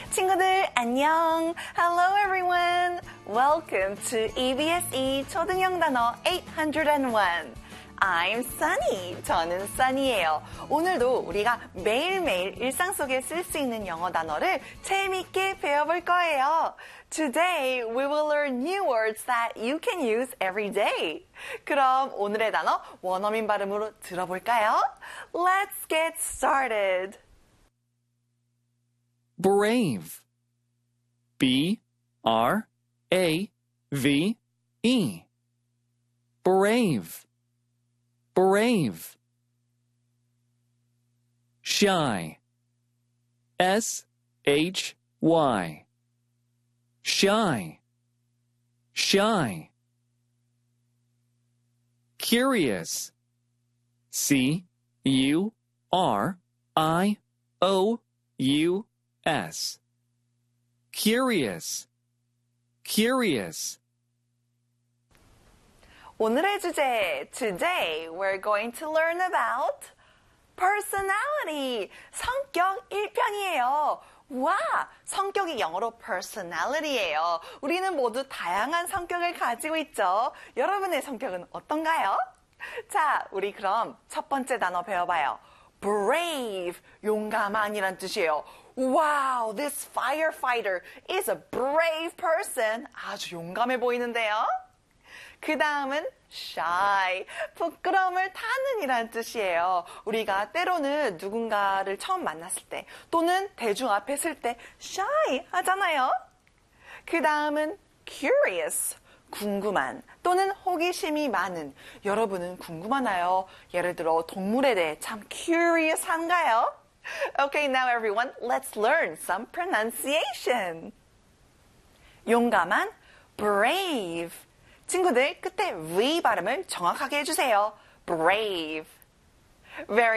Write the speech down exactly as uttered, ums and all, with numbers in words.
친구들 안녕. Hello everyone. Welcome to E B S E 초등형 단어 eight oh one. I'm Sunny. 저는 Sunny예요. 오늘도 우리가 매일매일 일상 속에 쓸 수 있는 영어 단어를 재미있게 배워볼 거예요. Today we will learn new words that you can use every day. 그럼 오늘의 단어 원어민 발음으로 들어볼까요? Let's get started. Brave. B R A V E. Brave. Brave. Shy. S H Y. Shy. Shy. Curious. C U R I O U S. Curious. Curious. 오늘의 주제, today we're going to learn about personality, 성격 일 편이에요. 와, 성격이 영어로 personality예요. 우리는 모두 다양한 성격을 가지고 있죠. 여러분의 성격은 어떤가요? 자, 우리 그럼 첫 번째 단어 배워봐요. brave, 용감한이란 뜻이에요. Wow, this firefighter is a brave person. 아주 용감해 보이는데요. 그 다음은 shy, 부끄러움을 타는 이란 뜻이에요. 우리가 때로는 누군가를 처음 만났을 때 또는 대중 앞에 설 때 shy 하잖아요. 그 다음은 curious, 궁금한 또는 호기심이 많은. 여러분은 궁금하나요? 예를 들어 동물에 대해 참 curious 한가요? Okay, now everyone, let's learn some pronunciation. 용감한, brave. 친구들, 끝에 V 발음을 정확하게 해주세요. brave. Very